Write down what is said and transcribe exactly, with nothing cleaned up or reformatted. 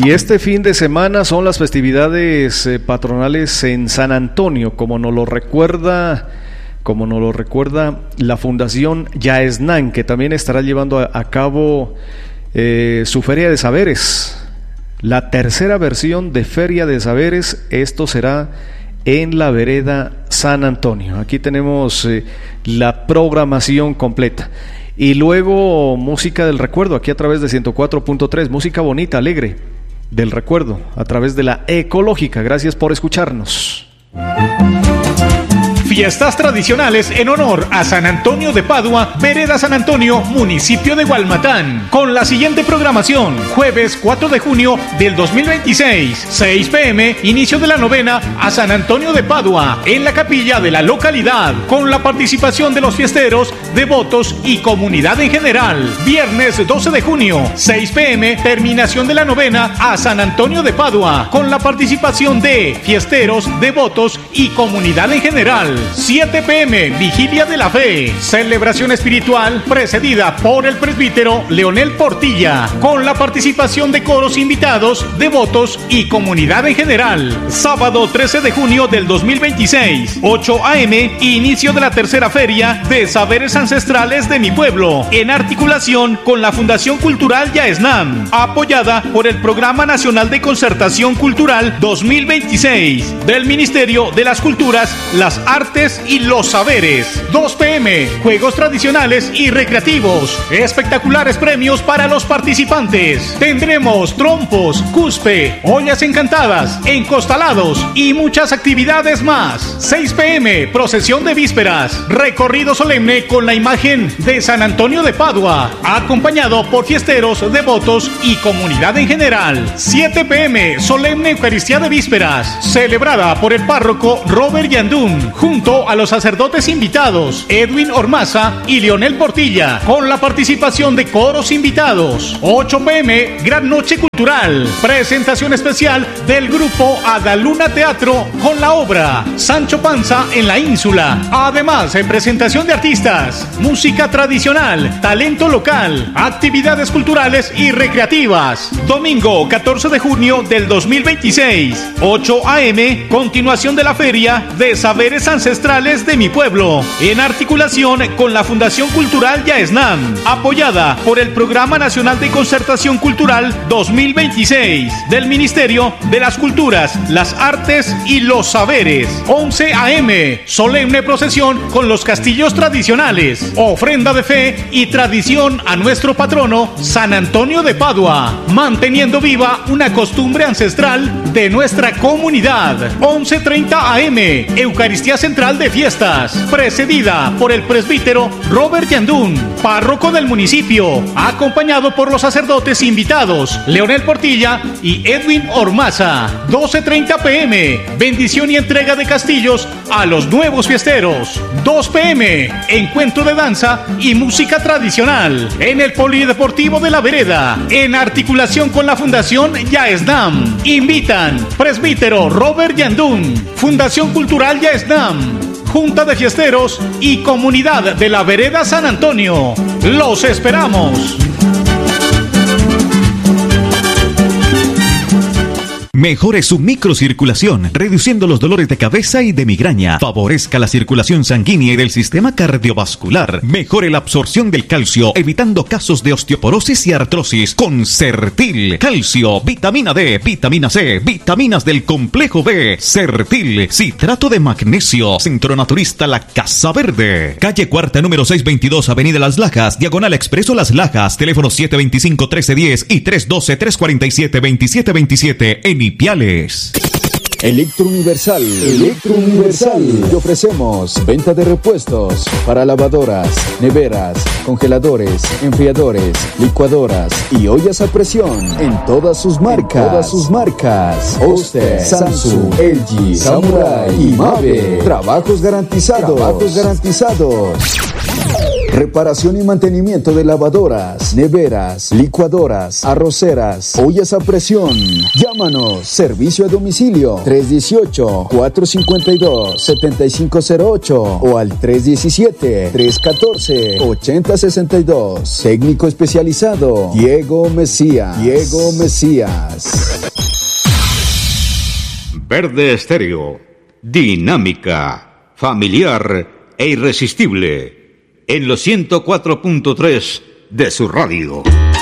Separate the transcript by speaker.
Speaker 1: Y este fin de semana son las festividades eh, patronales en San Antonio, como nos lo recuerda, como nos lo recuerda la Fundación Yaesnan, que también estará llevando a, a cabo eh, su Feria de Saberes, la tercera versión de Feria de Saberes. Esto será en la vereda San Antonio. Aquí tenemos eh, la programación completa. Y luego música del recuerdo, aquí a través de ciento cuatro punto tres, música bonita, alegre del recuerdo, a través de la Ecológica. Gracias por escucharnos.
Speaker 2: Fiestas tradicionales en honor a San Antonio de Padua, vereda San Antonio, municipio de Gualmatán, con la siguiente programación: jueves cuatro de junio del dos mil veintiséis, seis pe eme, inicio de la novena a San Antonio de Padua, en la capilla de la localidad, con la participación de los fiesteros, devotos y comunidad en general. Viernes doce de junio, seis pe eme, terminación de la novena a San Antonio de Padua, con la participación de fiesteros, devotos y comunidad en general. siete pe eme, Vigilia de la Fe, celebración espiritual precedida por el presbítero Leonel Portilla, con la participación de coros invitados, devotos y comunidad en general. Sábado trece de junio del dos mil veintiséis, ocho a eme, inicio de la tercera feria de saberes ancestrales de mi pueblo, en articulación con la Fundación Cultural Yaesnan, apoyada por el Programa Nacional de Concertación Cultural dos mil veintiséis del Ministerio de las Culturas, las Artes y los Saberes. dos pe eme, juegos tradicionales y recreativos, espectaculares premios para los participantes. Tendremos trompos, cuspe, ollas encantadas, encostalados y muchas actividades más. seis pe eme, procesión de vísperas, recorrido solemne con la imagen de San Antonio de Padua, acompañado por fiesteros, devotos y comunidad en general. siete pe eme, solemne Eucaristía de vísperas, celebrada por el párroco Robert Yandún, junto a los sacerdotes invitados Edwin Ormaza y Leonel Portilla, con la participación de coros invitados. ocho pe eme, gran noche cultural, presentación especial del grupo Adaluna Teatro con la obra Sancho Panza en la Ínsula. Además, en presentación de artistas, música tradicional, talento local, actividades culturales y recreativas. Domingo catorce de junio del dos mil veintiséis, ocho a eme, continuación de la Feria de Saberes Ancestrales de mi pueblo, en articulación con la Fundación Cultural Yaesnan, apoyada por el Programa Nacional de Concertación Cultural dos mil veintiséis del Ministerio de las Culturas, las Artes y los Saberes. once a eme, solemne procesión con los castillos tradicionales, ofrenda de fe y tradición a nuestro patrono San Antonio de Padua, manteniendo viva una costumbre ancestral de nuestra comunidad. once treinta a eme, Eucaristía Central de Fiestas, precedida por el presbítero Robert Yandún, párroco del municipio, acompañado por los sacerdotes invitados Leonel Portilla y Edwin Ormaza. doce treinta pe eme, bendición y entrega de castillos a los nuevos fiesteros. dos pe eme, encuentro de danza y música tradicional en el Polideportivo de la Vereda, en articulación con la Fundación Yaesnan. Invitan presbítero Robert Yandún, Fundación Cultural Yaesnan, Junta de Fiesteros y Comunidad de la Vereda San Antonio. ¡Los esperamos!
Speaker 3: Mejore su microcirculación, reduciendo los dolores de cabeza y de migraña. Favorezca la circulación sanguínea y del sistema cardiovascular. Mejore la absorción del calcio, evitando casos de osteoporosis y artrosis. Con Certil, calcio, vitamina D, vitamina C, vitaminas del complejo B. Certil, citrato de magnesio. Centro Naturista La Casa Verde. Calle Cuarta, número seiscientos veintidós, Avenida Las Lajas, Diagonal Expreso Las Lajas. Teléfono siete veinticinco, trece diez y tres doce, tres cuarenta y siete, veintisiete veintisiete en Ipiales.
Speaker 4: Electro Universal. Electro Universal. Te ofrecemos venta de repuestos para lavadoras, neveras, congeladores, enfriadores, licuadoras y ollas a presión en todas sus marcas. En todas sus marcas. Oster, Samsung, L G, Samurai y Mave. Trabajos garantizados. Trabajos garantizados. Reparación y mantenimiento de lavadoras, neveras, licuadoras, arroceras, ollas a presión. Llámanos. Servicio a domicilio tres uno ocho, cuatro cinco dos, siete cinco cero ocho o al tres uno siete, tres uno cuatro, ocho cero seis dos. Técnico especializado Diego Mesías. Diego Mesías.
Speaker 5: Verde Estéreo. Dinámica, familiar e irresistible. En los ciento cuatro punto tres de su radio.